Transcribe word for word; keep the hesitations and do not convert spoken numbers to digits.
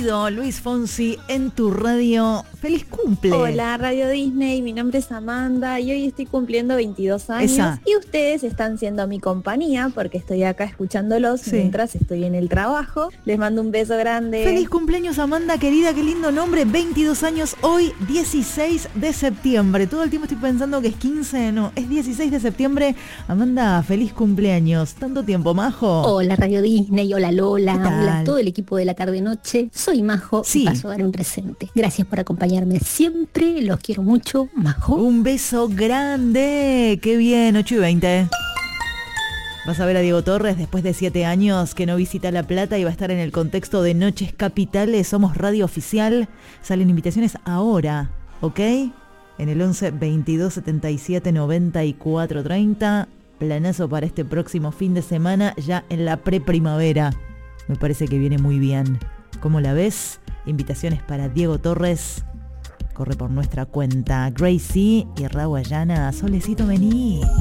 querido Luis Fonsi en tu radio. ¡Feliz cumple! Hola, Radio Disney, mi nombre es Amanda y hoy estoy cumpliendo veintidós años. Esa. Y ustedes están siendo mi compañía porque estoy acá escuchándolos Sí. mientras estoy en el trabajo. Les mando un beso grande. ¡Feliz cumpleaños, Amanda, querida! ¡Qué lindo nombre! veintidós años, hoy dieciséis de septiembre. Todo el tiempo estoy pensando que es quince, no, es dieciséis de septiembre. Amanda, feliz cumpleaños. ¿Tanto tiempo, Majo? Hola Radio Disney, hola Lola, ¿Qué tal? hola todo el equipo de la tarde-noche. Soy Majo Sí. y paso a dar un presente. Gracias por acompañarme siempre, los quiero mucho, Majo. Un beso grande. ¡Qué bien! ocho y veinte. Vas a ver a Diego Torres después de siete años que no visita La Plata y va a estar en el contexto de Noches Capitales. Somos radio oficial. Salen invitaciones ahora, ¿ok? En el once veintidós setenta y siete noventa y cuatro treinta. Planazo para este próximo fin de semana, ya en la preprimavera. Me parece que viene muy bien. ¿Cómo la ves? Invitaciones para Diego Torres. Corre por nuestra cuenta. Gracie y Raguayana. Solecito, vení.